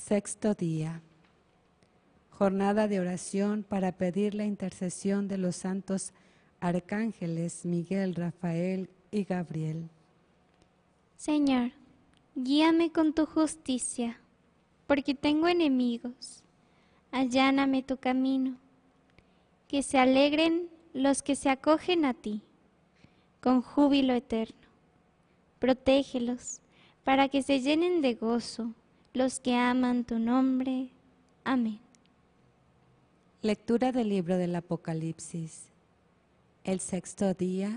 Sexto día. Jornada de oración para pedir la intercesión de los santos arcángeles Miguel, Rafael y Gabriel. Señor, guíame con tu justicia, porque tengo enemigos. Alláname tu camino. Que se alegren los que se acogen a ti, con júbilo eterno. Protégelos, para que se llenen de gozo los que aman tu nombre. Amén. Lectura del libro del Apocalipsis. El sexto día,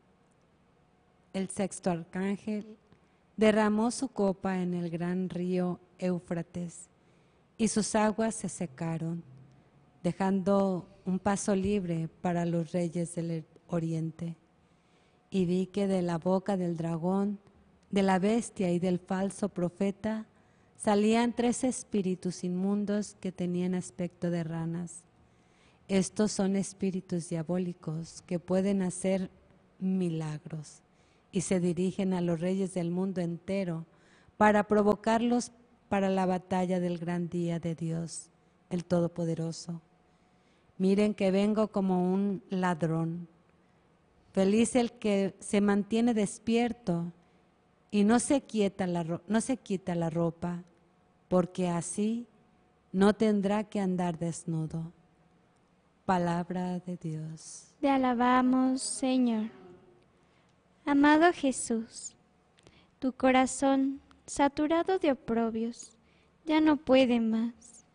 el sexto arcángel derramó su copa en el gran río Éufrates, y sus aguas se secaron, dejando un paso libre para los reyes del oriente. Y vi que de la boca del dragón, de la bestia y del falso profeta salían 3 espíritus inmundos que tenían aspecto de ranas. Estos son espíritus diabólicos que pueden hacer milagros y se dirigen a los reyes del mundo entero para provocarlos para la batalla del gran día de Dios, el Todopoderoso. Miren que vengo como un ladrón. Feliz el que se mantiene despierto y no se quita la ropa, porque así no tendrá que andar desnudo. Palabra de Dios. Te alabamos, Señor. Amado Jesús, tu corazón, saturado de oprobios, ya no puede más.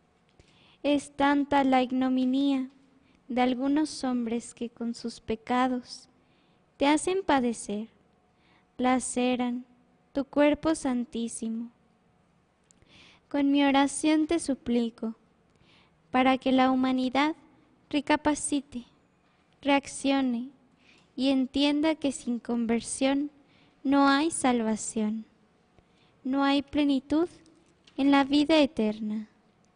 Es tanta la ignominia de algunos hombres que con sus pecados te hacen padecer, laceran tu cuerpo santísimo. Con mi oración te suplico, para que la humanidad recapacite, reaccione y entienda que sin conversión no hay salvación, no hay plenitud en la vida eterna.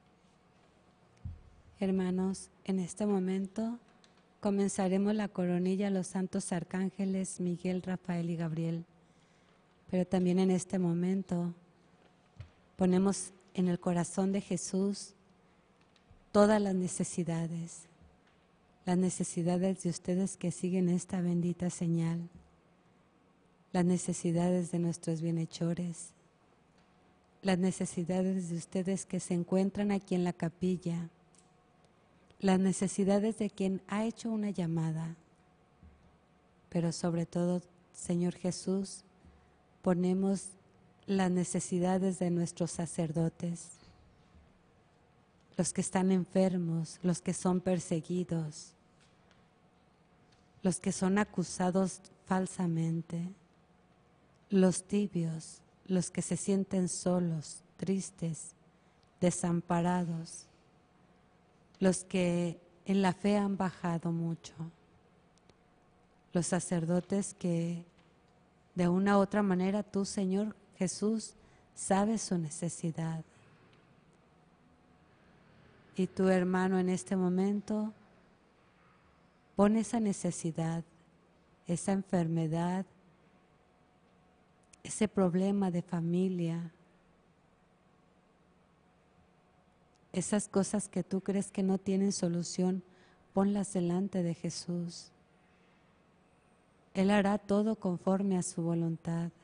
Hermanos, en este momento comenzaremos la coronilla a los santos arcángeles Miguel, Rafael y Gabriel. Pero también en este momento ponemos en el corazón de Jesús todas las necesidades de ustedes que siguen esta bendita señal, las necesidades de nuestros bienhechores, las necesidades de ustedes que se encuentran aquí en la capilla, las necesidades de quien ha hecho una llamada, pero sobre todo, Señor Jesús, ponemos las necesidades de nuestros sacerdotes, los que están enfermos, los que son perseguidos, los que son acusados falsamente, los tibios, los que se sienten solos, tristes, desamparados, los que en la fe han bajado mucho, los sacerdotes que de una u otra manera tú, Señor Jesús, sabes su necesidad. Y tu hermano en este momento pone esa necesidad, esa enfermedad, ese problema de familia, esas cosas que tú crees que no tienen solución, ponlas delante de Jesús. Él hará todo conforme a su voluntad.